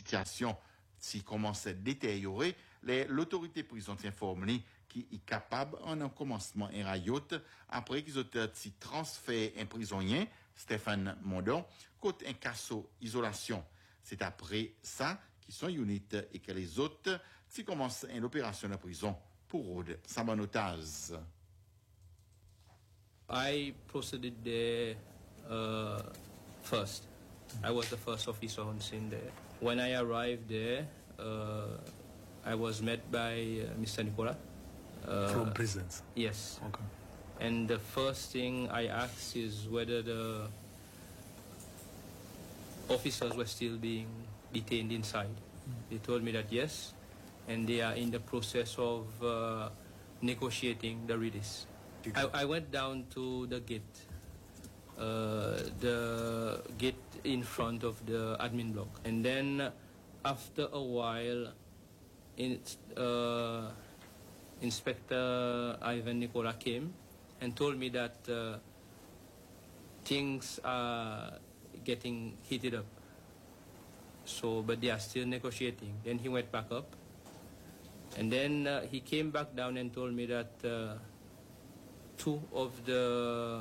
situation si commence à détériorer, l'autorité prison informe qui est capable en un commencement en rayot après qu'ils ont transféré un prisonnier, Stéphane Mondon, côté un casso isolation. C'est après ça qu'ils sont unit et que les autres qui commencent une opération de prison pour rôde Samanotaz. I proceeded there first. I was the first officer on scene there. When I arrived there, I was met by Mr. Nicola. From prisons? Yes. Okay. And the first thing I asked is whether the officers were still being detained inside. They told me that yes, and they are in the process of negotiating the release. I went down to the gate in front of the admin block, and then after a while, Inspector Ivan Nicola came and told me that things are getting heated up. So, but they are still negotiating. Then he went back up, and then he came back down and told me that two of the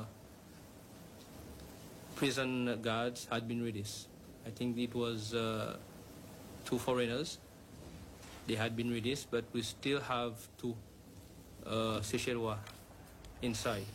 prison guards had been released. I think it was two foreigners. They had been released, but we still have two Seychellois inside.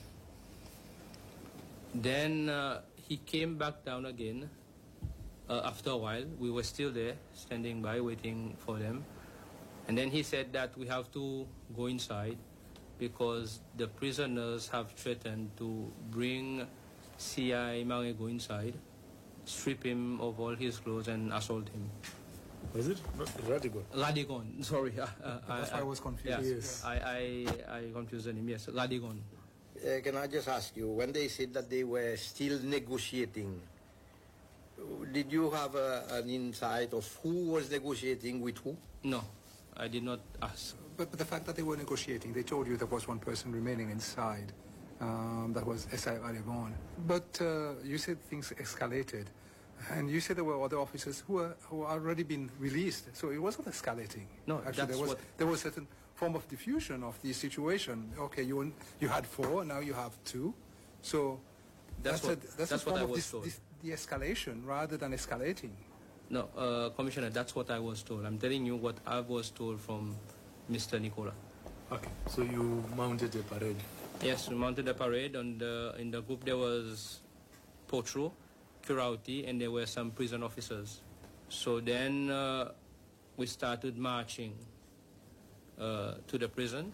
Then he came back down again. After a while, we were still there, standing by, waiting for them. And then he said that we have to go inside because the prisoners have threatened to bring C.I. Marego inside, strip him of all his clothes and assault him. Was it Radigon? Radigon, sorry. That's why I was confused. Yes. I confused the name, yes, Radigon. Can I just ask you, when they said that they were still negotiating, did you have an insight of who was negotiating with who? No, I did not ask. But the fact that they were negotiating, they told you there was one person remaining inside. That was S.I. Radigon. But you said things escalated. And you said there were other officers who already been released, so it wasn't escalating. No, actually, there was a certain form of diffusion of the situation. Okay, you had four, now you have two, so that's a form of the escalation rather than escalating. No, Commissioner, that's what I was told. I'm telling you what I was told from Mr. Nicola. Okay, so you mounted a parade. Yes, we mounted a parade. In the group there was Potro, Kurauti, and there were some prison officers. So then we started marching to the prison.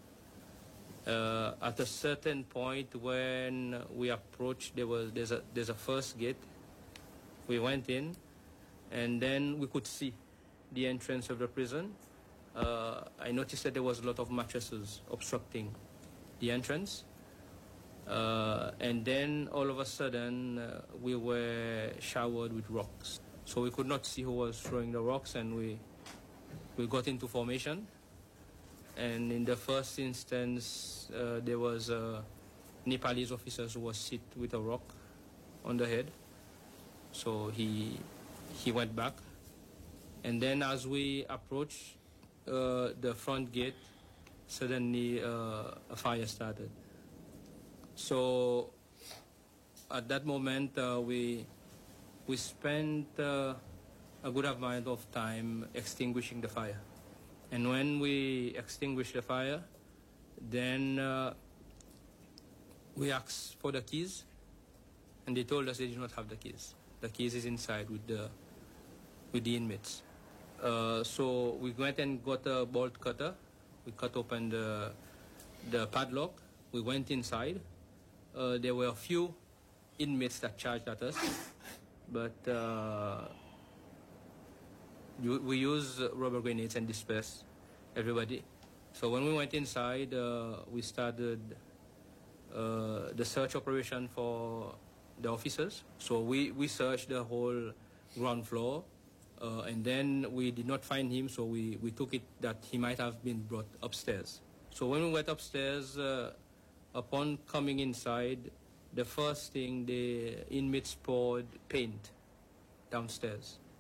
At a certain point when we approached, there's a first gate. We went in, and then we could see the entrance of the prison. I noticed that there was a lot of mattresses obstructing the entrance. And then all of a sudden we were showered with rocks. So we could not see who was throwing the rocks, and we got into formation. And in the first instance, there was a Nepalese officer who was hit with a rock on the head. So he went back. And then as we approached the front gate, suddenly a fire started. So at that moment, we spent a good amount of time extinguishing the fire. And when we extinguished the fire, then we asked for the keys, and they told us they did not have the keys. The keys is inside with the inmates. So we went and got a bolt cutter. We cut open the padlock. We went inside. There were a few inmates that charged at us, but we used rubber grenades and dispersed everybody. So when we went inside, we started the search operation for the officers. So we searched the whole ground floor, and then we did not find him, so we took it that he might have been brought upstairs. So when we went upstairs, upon coming inside, the first thing the inmates poured paint downstairs.